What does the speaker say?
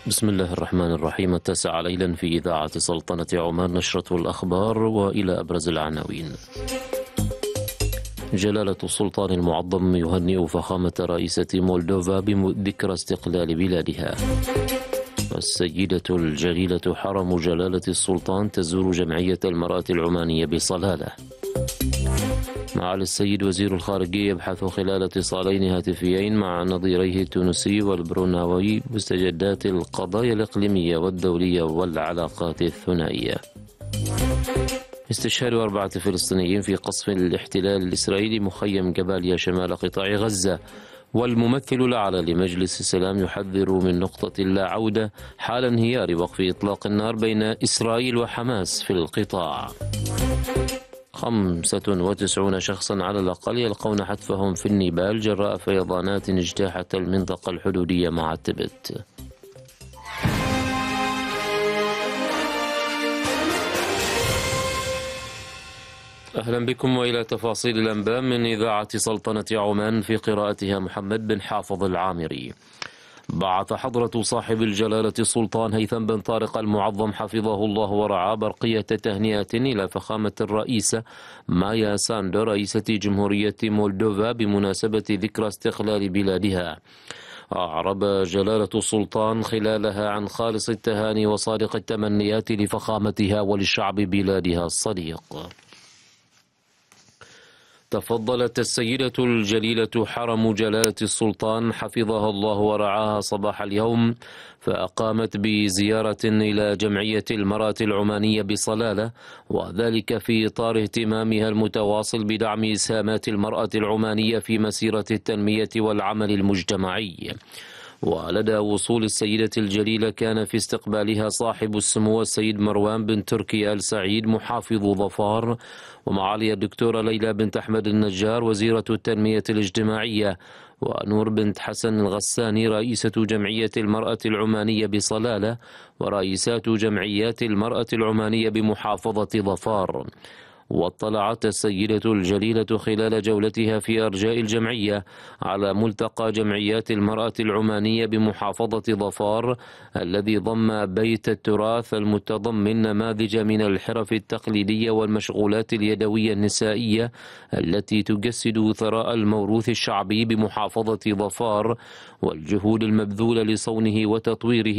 بسم الله الرحمن الرحيم. 9 ليلا في إذاعة سلطنة عمان، نشرة الأخبار وإلى أبرز العناوين. جلالة السلطان المعظم يهنئ فخامة رئيسة مولدوفا بذكرى استقلال بلادها. السيدة الجليلة حرم جلالة السلطان تزور جمعية المرأة العمانية بصلالة. معالي السيد وزير الخارجية يبحث خلال اتصالين هاتفيين مع نظيريه التونسي والبروناوي مستجدات القضايا الإقليمية والدولية والعلاقات الثنائية. استشهاد 4 فلسطينيين في قصف الاحتلال الإسرائيلي مخيم جباليا شمال قطاع غزة. والممثل الأعلى لمجلس السلام يحذر من نقطة لا عودة حال انهيار وقف إطلاق النار بين إسرائيل وحماس في القطاع. 95 شخصا على الأقل يلقون حتفهم في النيبال جراء فيضانات اجتاحت المنطقة الحدودية مع تبت. أهلا بكم وإلى تفاصيل الأنباء من إذاعة سلطنة عمان، في قراءتها محمد بن حافظ العامري. بعث حضرة صاحب الجلالة السلطان هيثم بن طارق المعظم حفظه الله ورعاه برقية تهنئة إلى فخامة الرئيسة مايا ساندو رئيسة جمهورية مولدوفا بمناسبة ذكرى استقلال بلادها. أعرب جلالة السلطان خلالها عن خالص التهاني وصادق التمنيات لفخامتها ولشعب بلادها الصديق. تفضلت السيدة الجليلة حرم جلالة السلطان حفظها الله ورعاها صباح اليوم، فأقامت بزيارة إلى جمعية المرأة العمانية بصلالة، وذلك في إطار اهتمامها المتواصل بدعم إسهامات المرأة العمانية في مسيرة التنمية والعمل المجتمعي. ولدى وصول السيدة الجليلة كان في استقبالها صاحب السمو السيد مروان بن تركي آل سعيد محافظ ظفار، ومعالي الدكتورة ليلى بنت أحمد النجار وزيرة التنمية الاجتماعية، ونور بنت حسن الغساني رئيسة جمعية المرأة العمانية بصلالة، ورئيسات جمعيات المرأة العمانية بمحافظة ظفار. واطلعت السيدة الجليلة خلال جولتها في أرجاء الجمعية على ملتقى جمعيات المرأة العمانية بمحافظة ظفار، الذي ضم بيت التراث المتضمن نماذج من الحرف التقليدية والمشغولات اليدوية النسائية التي تجسد ثراء الموروث الشعبي بمحافظة ظفار والجهود المبذولة لصونه وتطويره